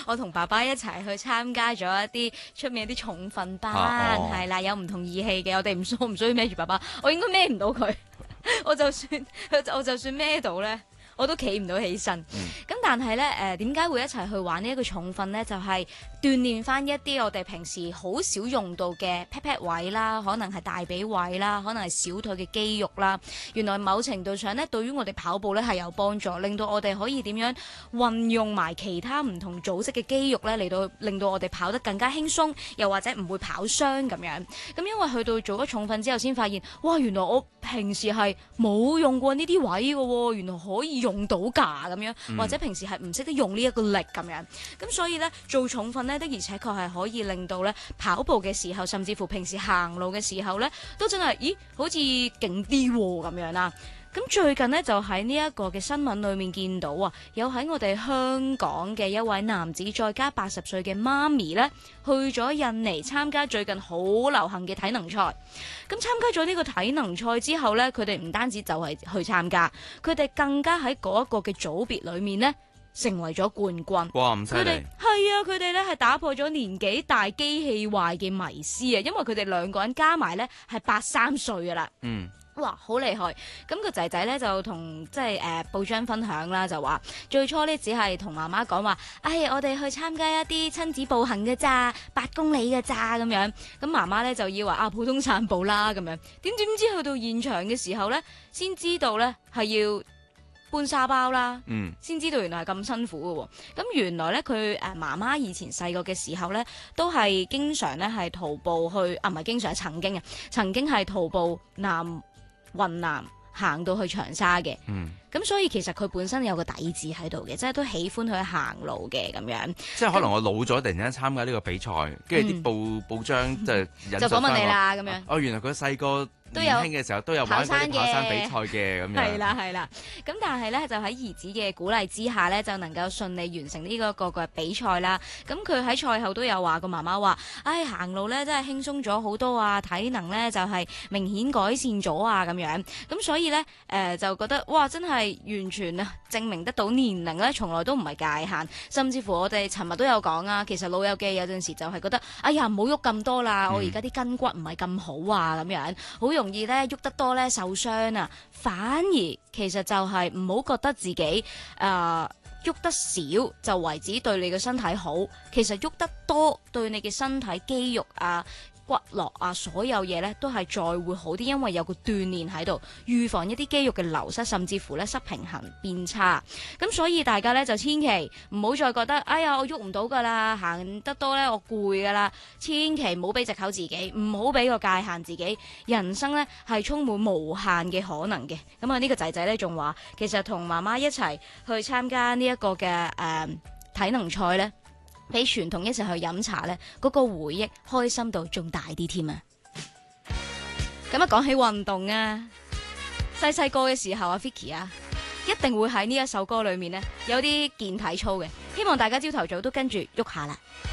我同爸爸一齊去參加咗一啲出面啲重訓班，係啦，有唔同義氣嘅，我哋唔需要孭住爸爸，我應該孭唔到佢，我就算孭到咧。我都企唔到起身，咁但係咧點解會一齊去玩呢一個重訓呢？就係鍛鍊翻一啲我哋平時好少用到嘅 pat pat 位啦，可能係大髀位啦，可能係小腿嘅肌肉啦。原來某程度上咧，對於我哋跑步咧係有幫助，令到我哋可以點樣運用埋其他唔同組織嘅肌肉咧，嚟到令到我哋跑得更加輕鬆，又或者唔會跑傷咁樣。咁因為去到做咗重訓之後，先發現哇，原來我平時係冇用過呢啲位嘅喎，原來可以用到㗎咁樣，或者平時係唔識得用呢一個力咁樣，咁所以咧做重訓咧的而且確係可以令到咧跑步嘅時候，甚至乎平時行路嘅時候咧，都真係好似勁啲咁樣啦。咁最近呢，就喺呢一個嘅新聞裏面見到啊，有喺我哋香港嘅一位男子再加80歲嘅媽咪呢，去咗印尼參加最近好流行嘅體能賽。咁參加咗呢個體能賽之後呢，佢哋唔單止就係去參加，佢哋更加喺嗰一個嘅組別裏面呢，成為咗冠軍。 哇，咁犀利！ 係啊，佢哋咧係打破咗年紀大機器壞嘅迷思啊，因為佢哋兩個人加埋咧係83歲噶啦。哇，好厲害！咁個仔仔咧就同報章分享啦，就話最初咧只係同媽媽講話，我哋去參加一啲親子步行嘅咋，8公里嘅咋咁樣。咁媽媽咧就以為普通散步啦咁樣。點知去到現場嘅時候咧，先知道咧係要搬沙包啦，先知道原來係咁辛苦嘅喎。咁原來咧佢媽媽以前細個嘅時候咧，都係經常咧係徒步去，唔係經常，曾經係徒步雲南行到去長沙嘅。咁所以其實佢本身有個底子喺度嘅，即係都喜歡去行路嘅咁樣。即係可能我老咗，突然間參加呢個比賽，跟住啲報章就訪問你啦咁樣。 原來佢細個年輕嘅時候都有玩過啲跑山比賽嘅咁樣。 係啦。咁但係咧就喺兒子嘅鼓勵之下咧，就能夠順利完成呢個比賽啦。咁佢喺賽後都有話個媽媽話，行路咧真係輕鬆咗好多啊，體能咧就係明顯改善咗啊咁樣。咁所以咧就覺得哇，真係完全證明得到年齡咧從來都唔係界限，甚至乎我哋尋日都有講啊，其實老友記有陣時就係覺得唔好喐咁多啦，我而家啲筋骨唔係咁好啊咁樣，好容易咧喐得多咧受傷啊，反而其實就係唔好覺得自己喐得少就為止對你嘅身體好，其實喐得多對你嘅身體肌肉骨骼啊，所有嘢咧都係再會好啲，因為有個鍛鍊喺度，預防一啲肌肉嘅流失，甚至乎咧失平衡變差。咁所以大家咧就千祈唔好再覺得，我喐唔到噶啦，行得多咧我攰噶啦，千祈唔好俾藉口自己，唔好俾個界限自己。人生咧係充滿無限嘅可能嘅。咁呢個仔仔咧仲話，其實同媽媽一齊去參加呢一個嘅體能賽咧，比傳統一齊去飲茶呢，嗰個回憶開心度仲大啲添啊！咁講起運動啊，細個嘅時候Vicky 一定會喺呢一首歌裏面呢有啲健體操嘅，希望大家朝頭早都跟住喐下啦。